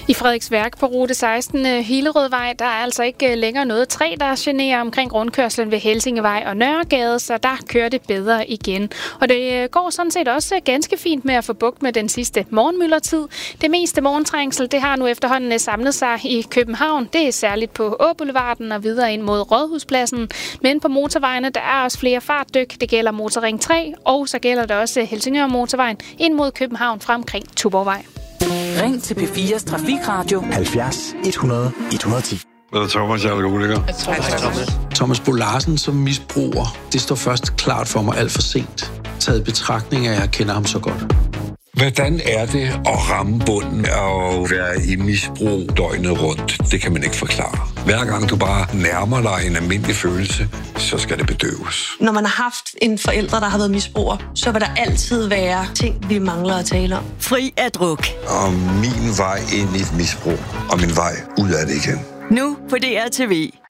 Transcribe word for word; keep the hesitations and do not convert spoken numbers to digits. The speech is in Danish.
I Frederiksværk på rute seksten Hillerødvej, der er altså ikke længere noget træ, der generer omkring rundkørslen ved Helsingevej og Nørregade, så der kører det bedre igen. Og det går sådan set også ganske fint med at få bugt med den sidste morgenmyldertid. Det meste morgentrængsel, det har nu efterhånden samlet sig i København. Det er særligt på Åboulevarden og videre ind mod Rådhuspladsen. Men på motorvejene, der er også flere fartdyk. Det gælder Motorring tre, og så gælder det også Helsingør Motorvejen ind mod København fra omkring Tuborgvej. Ring til P fires Trafikradio halvfjerds et hundrede et hundrede og ti. Hvad er Thomas, jeg er alkoholiker? Thomas Bo Larsen som misbruger, det står først klart for mig alt for sent. Taget i betragtning af, at jeg kender ham så godt. Hvordan er det at ramme bunden og være i misbrug døgnet rundt? Det kan man ikke forklare. Hver gang du bare nærmer dig en almindelig følelse, så skal det bedøves. Når man har haft en forælder, der har været misbruger, så vil der altid være ting, vi mangler at tale om. Fri af druk. Og min vej ind i et misbrug, og min vej ud af det igen. Nu på D R T V.